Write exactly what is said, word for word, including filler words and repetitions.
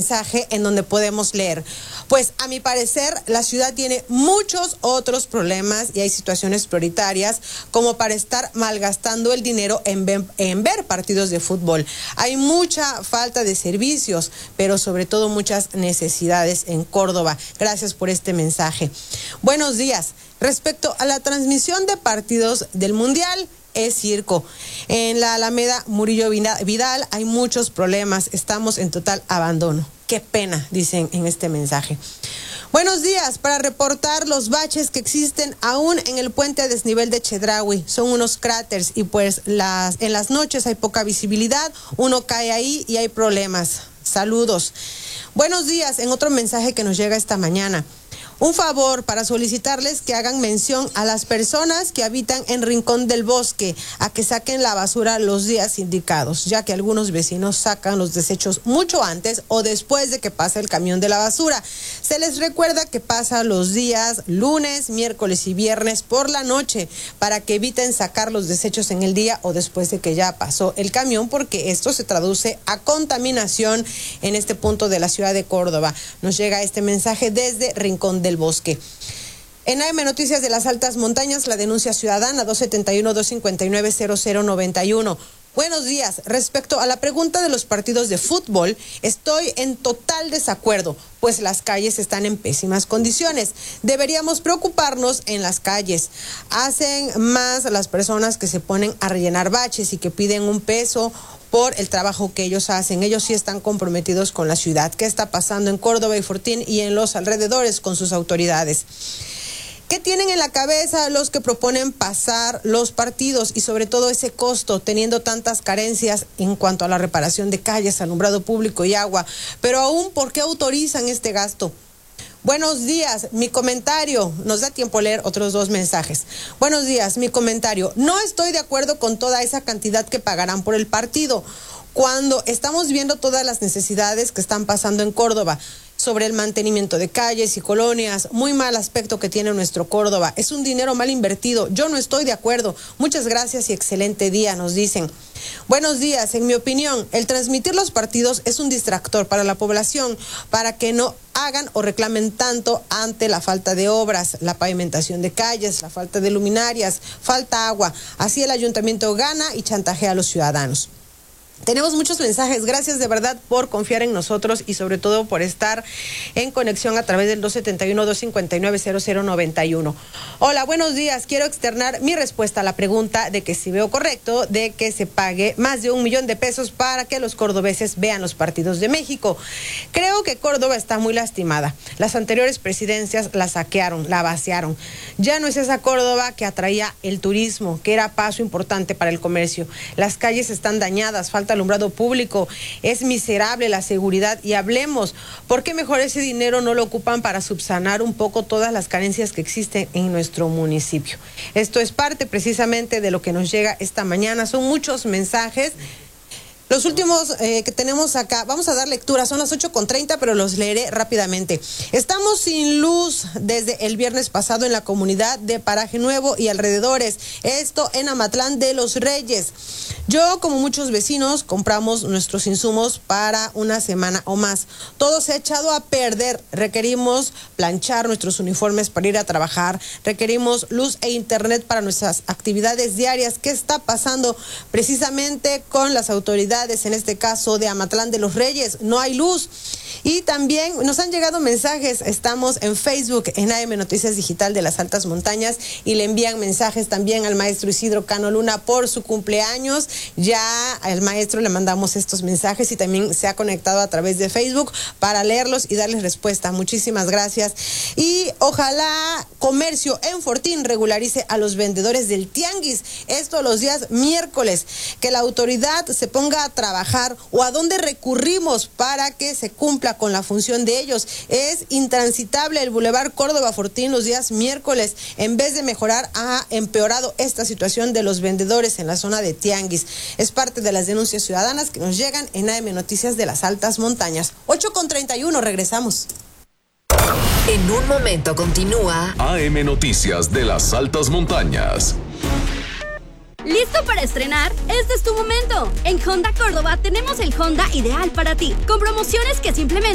mensaje en donde podemos leer: pues a mi parecer la ciudad tiene muchos otros problemas y hay situaciones prioritarias como para estar malgastando el dinero en ver, en ver partidos de fútbol. Hay mucha falta de servicios, pero sobre todo muchas necesidades en Córdoba. Gracias por este mensaje. Buenos días. Respecto a la transmisión de partidos del Mundial, es circo. En la Alameda Murillo Vidal hay muchos problemas. Estamos en total abandono. Qué pena, dicen en este mensaje. Buenos días, para reportar los baches que existen aún en el puente a desnivel de Chedraui. Son unos cráteres y pues las, en las noches hay poca visibilidad, uno cae ahí y hay problemas. Saludos. Buenos días, en otro mensaje que nos llega esta mañana. Un favor para solicitarles que hagan mención a las personas que habitan en Rincón del Bosque a que saquen la basura los días indicados, ya que algunos vecinos sacan los desechos mucho antes o después de que pase el camión de la basura. Se les recuerda que pasa los días lunes, miércoles y viernes por la noche para que eviten sacar los desechos en el día o después de que ya pasó el camión, porque esto se traduce a contaminación en este punto de la ciudad de Córdoba. Nos llega este mensaje desde Rincón del Bosque. En A M Noticias de las Altas Montañas, la denuncia ciudadana dos setenta y uno, dos cincuenta y nueve, cero cero noventa y uno. Buenos días. Respecto a la pregunta de los partidos de fútbol, estoy en total desacuerdo, pues las calles están en pésimas condiciones. Deberíamos preocuparnos en las calles. Hacen más las personas que se ponen a rellenar baches y que piden un peso por el trabajo que ellos hacen. Ellos sí están comprometidos con la ciudad. ¿Qué está pasando en Córdoba y Fortín y en los alrededores con sus autoridades? ¿Qué tienen en la cabeza los que proponen pasar los partidos y sobre todo ese costo, teniendo tantas carencias en cuanto a la reparación de calles, alumbrado público y agua? Pero aún, ¿por qué autorizan este gasto? Buenos días, mi comentario, nos da tiempo a leer otros dos mensajes. Buenos días, mi comentario, no estoy de acuerdo con toda esa cantidad que pagarán por el partido, cuando estamos viendo todas las necesidades que están pasando en Córdoba, sobre el mantenimiento de calles y colonias, muy mal aspecto que tiene nuestro Córdoba. Es un dinero mal invertido. Yo no estoy de acuerdo. Muchas gracias y excelente día, nos dicen. Buenos días. En mi opinión, el transmitir los partidos es un distractor para la población, para que no hagan o reclamen tanto ante la falta de obras, la pavimentación de calles, la falta de luminarias, falta agua. Así el ayuntamiento gana y chantajea a los ciudadanos. Tenemos muchos mensajes. Gracias de verdad por confiar en nosotros y sobre todo por estar en conexión a través del dos setenta y uno, dos cincuenta y nueve, cero cero noventa y uno. Hola, buenos días. Quiero externar mi respuesta a la pregunta de que si veo correcto de que se pague más de un millón de pesos para que los cordobeses vean los partidos de México. Creo que Córdoba está muy lastimada. Las anteriores presidencias la saquearon, la vaciaron. Ya no es esa Córdoba que atraía el turismo, que era paso importante para el comercio. Las calles están dañadas, falta alumbrado público, es miserable la seguridad y hablemos, ¿por qué mejor ese dinero no lo ocupan para subsanar un poco todas las carencias que existen en nuestro municipio? Esto es parte precisamente de lo que nos llega esta mañana, son muchos mensajes. Los últimos eh, que tenemos acá, vamos a dar lectura, son las ocho con treinta, pero los leeré rápidamente. Estamos sin luz desde el viernes pasado en la comunidad de Paraje Nuevo y alrededores, esto en Amatlán de los Reyes. Yo, como muchos vecinos, compramos nuestros insumos para una semana o más. Todo se ha echado a perder. Requerimos planchar nuestros uniformes para ir a trabajar. Requerimos luz e internet para nuestras actividades diarias. ¿Qué está pasando precisamente con las autoridades, en este caso de Amatlán de los Reyes? No hay luz. Y también nos han llegado mensajes. Estamos en Facebook, en A M Noticias Digital de las Altas Montañas, y le envían mensajes también al maestro Isidro Cano Luna por su cumpleaños. Ya al maestro le mandamos estos mensajes y también se ha conectado a través de Facebook para leerlos y darles respuesta. Muchísimas gracias. Y ojalá comercio en Fortín regularice a los vendedores del tianguis, esto los días miércoles, que la autoridad se ponga a trabajar, o a dónde recurrimos para que se cumpla con la función de ellos. Es intransitable el Boulevard Córdoba Fortín los días miércoles. En vez de mejorar, ha empeorado esta situación de los vendedores en la zona de tianguis. Es parte de las denuncias ciudadanas que nos llegan en A M Noticias de las Altas Montañas. ocho con treinta y uno, regresamos. En un momento continúa A M Noticias de las Altas Montañas. ¿Listo para estrenar? Este es tu momento. En Honda Córdoba tenemos el Honda ideal para ti, con promociones que simplemente